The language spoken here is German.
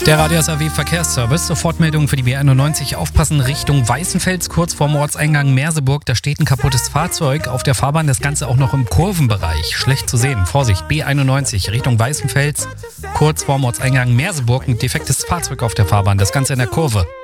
Der Radio SAW Verkehrsservice, Sofortmeldung für die B91. Aufpassen Richtung Weißenfels, kurz vorm Ortseingang Merseburg. Da steht ein kaputtes Fahrzeug auf der Fahrbahn. Das Ganze auch noch im Kurvenbereich. Schlecht zu sehen. Vorsicht, B91 Richtung Weißenfels, kurz vorm Ortseingang Merseburg. Ein defektes Fahrzeug auf der Fahrbahn. Das Ganze in der Kurve.